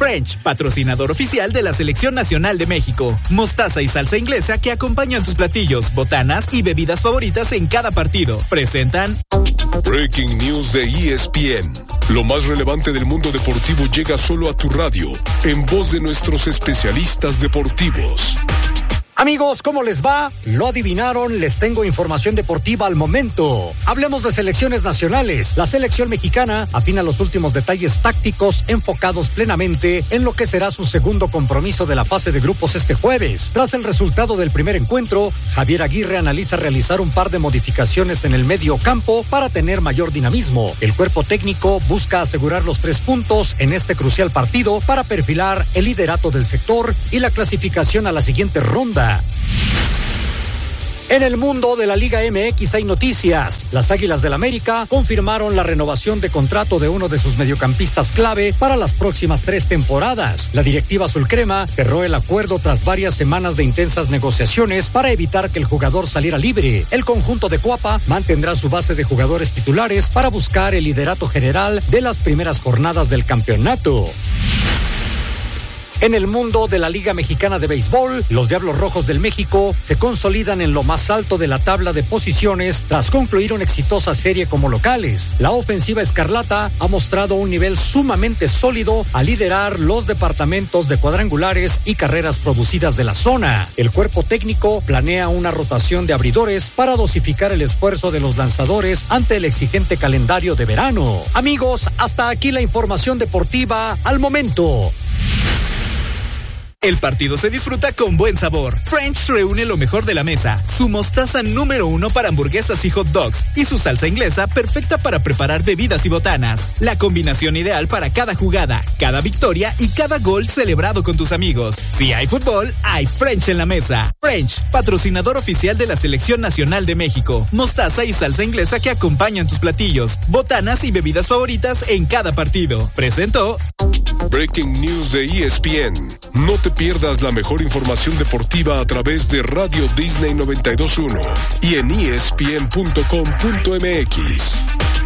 French, patrocinador oficial de la Selección Nacional de México. Mostaza y salsa inglesa que acompañan tus platillos, botanas y bebidas favoritas en cada partido. Presentan Breaking News de ESPN. Lo más relevante del mundo deportivo llega solo a tu radio, en voz de nuestros especialistas deportivos. Amigos, ¿cómo les va? Lo adivinaron, les tengo información deportiva al momento. Hablemos de selecciones nacionales. La selección mexicana afina los últimos detalles tácticos enfocados plenamente en lo que será su segundo compromiso de la fase de grupos este jueves. Tras el resultado del primer encuentro, Javier Aguirre analiza realizar un par de modificaciones en el medio campo para tener mayor dinamismo. El cuerpo técnico busca asegurar los 3 puntos en este crucial partido para perfilar el liderato del sector y la clasificación a la siguiente ronda. En el mundo de la Liga MX hay noticias. Las Águilas del América confirmaron la renovación de contrato de uno de sus mediocampistas clave para las próximas 3 temporadas. La directiva azulcrema cerró el acuerdo tras varias semanas de intensas negociaciones para evitar que el jugador saliera libre. El conjunto de Cuapa mantendrá su base de jugadores titulares para buscar el liderato general de las primeras jornadas del campeonato. En el mundo de la Liga Mexicana de Béisbol, los Diablos Rojos del México se consolidan en lo más alto de la tabla de posiciones tras concluir una exitosa serie como locales. La ofensiva escarlata ha mostrado un nivel sumamente sólido al liderar los departamentos de cuadrangulares y carreras producidas de la zona. El cuerpo técnico planea una rotación de abridores para dosificar el esfuerzo de los lanzadores ante el exigente calendario de verano. Amigos, hasta aquí la información deportiva al momento. El partido se disfruta con buen sabor. French reúne lo mejor de la mesa. Su mostaza número 1 para hamburguesas y hot dogs. Y su salsa inglesa perfecta para preparar bebidas y botanas. La combinación ideal para cada jugada, cada victoria y cada gol celebrado con tus amigos. Si hay fútbol, hay French en la mesa. French, patrocinador oficial de la Selección Nacional de México. Mostaza y salsa inglesa que acompañan tus platillos, botanas y bebidas favoritas en cada partido. Presentó Breaking News de ESPN. No te pierdas la mejor información deportiva a través de Radio Disney 92.1 y en ESPN.com.mx.